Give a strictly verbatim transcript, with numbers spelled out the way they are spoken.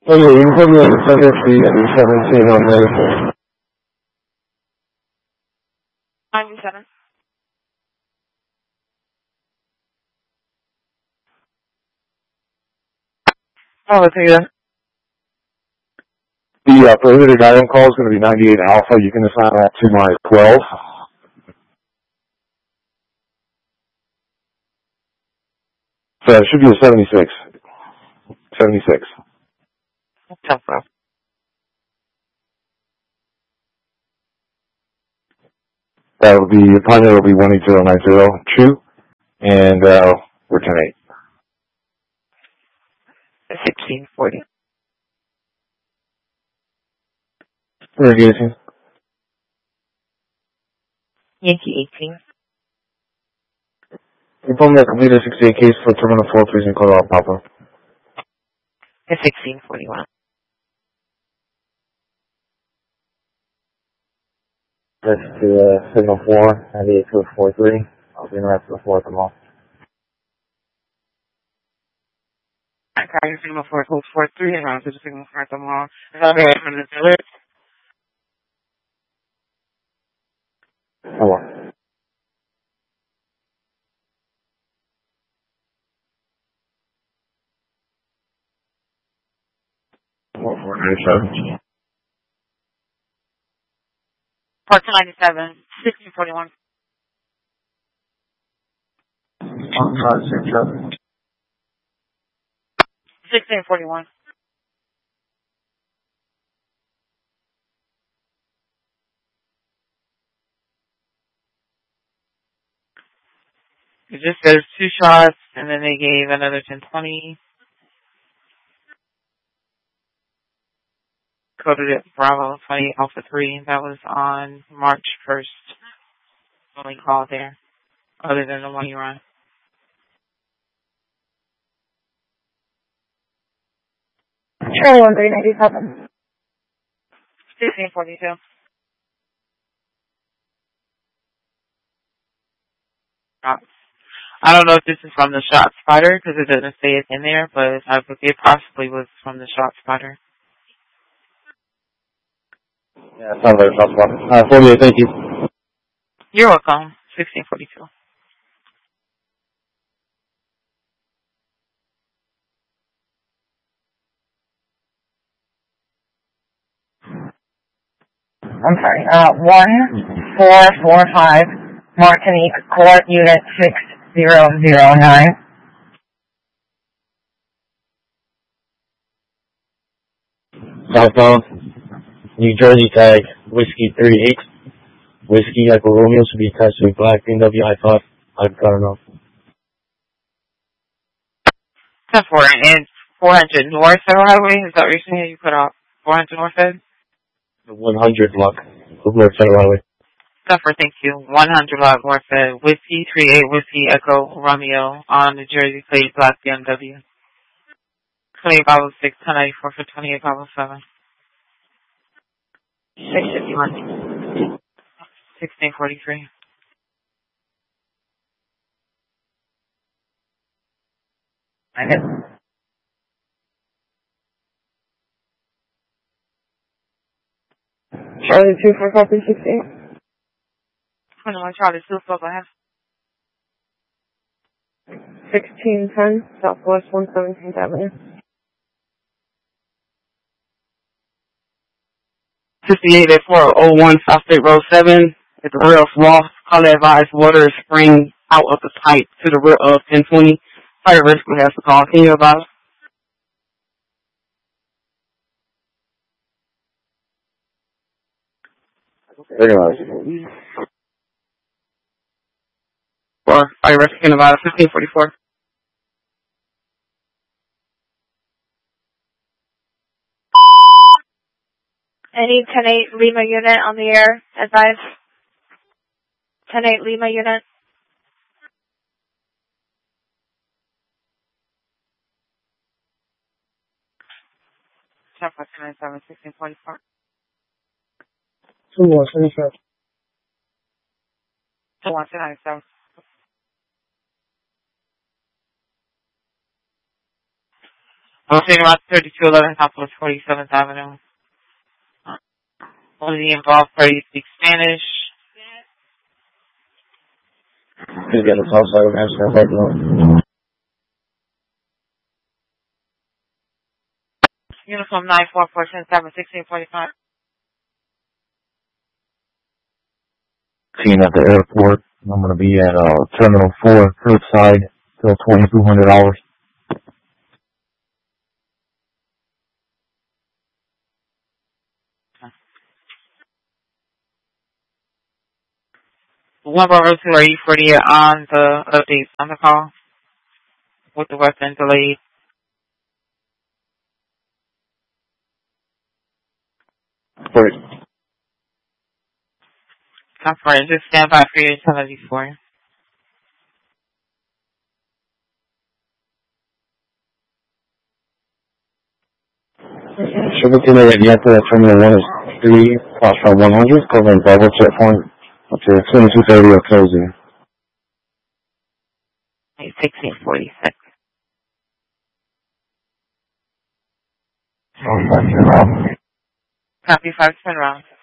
Okay, you can put me at the second street and seventeen on Medicine. ninety-seven. Oh, let's see that. The uh, prohibited item call is going to be ninety-eight Alpha. You can assign that to my twelve. So it should be a seventy-six. seventy-six. Tough, bro. That will be, the partner will be one eight zero nine zero. True. And uh, we're ten eight. sixteen forty. We're engaging. Yankee eighteen. Inform that completed sixty-eight case for Terminal four, please include all Papa. sixteen forty-one. That's to uh, Signal four, ninety-eight two four three. I'll be in the rest of the floor at the mall. I got your signal four code four three and round to the signal four at the mall. Is that okay from the village? Hello. four four ninety-seven. Park ninety-seven. sixteen forty-one. one five six seven. sixteen forty-one. It just says two shots, and then they gave another ten twenty. Coded it Bravo twenty Alpha three. That was on March first. Only call there, other than the one you run. Charlie one three ninety-seven. sixteen forty-two. Shots. I don't know if this is from the shot spotter, because it doesn't say it in there, but I, it possibly was from the shot spotter. Yeah, it sounds like a shot spotter. Uh, forty-eight, thank you. You're welcome. sixteen forty-two. I'm sorry, uh, one four four five, Martinique Court, Unit six zero zero nine. Southbound, New Jersey tag, Whiskey three eight. Whiskey Echo Romeo should be attached to a black B M W I five. I've got enough. ten four and four hundred North Federal Highway. Is that what you're saying? You put out four hundred North Fed? The one hundred block of North Federal Highway. ten four, thank you. one hundred block North Fed. Whiskey three eight Whiskey Echo Romeo on the Jersey plate black B M W. twenty-eight five oh six, ten ninety-four for twenty-eight five oh seven. six fifty-one. sixteen forty-three. I know. Charlie two four five three six eight. twenty-one Charlie, still go ahead. sixteen ten, Southwest one seventeenth Avenue. sixty-eight at four oh one South State Road seven. At the rear of Ross, call advised water is spraying out of the pipe to the rear of ten twenty. Fire rescue has to call. Can you advise? Very nice. Or fire rescue can advise fifteen forty-four. Any ten eight Lima unit on the air, advise. ten eight Lima unit. ten four two nine seven, sixteen forty-four. two one seven seven. two one two nine seven. Rotating Route thirty-two eleven, Southwest forty-seventh Avenue. One of the involved parties speaks Spanish. Please get the call side of Amsterdam. Uniform nine four four ten seven sixteen forty-five. Seen at the airport. I'm going to be at uh, Terminal four, curbside, till twenty-two hundred hours. One by row two, are you forty on the updates on the call? With the weapon delayed. First. Confirm. Just stand by for your utility for you. Sugar Killer at Yankee at Terminal one is three, Crossroad one hundred, covering Bravo checkpoint up to twenty-two thirty or closing. sixteen forty-six. Oh, Copy five ten rounds.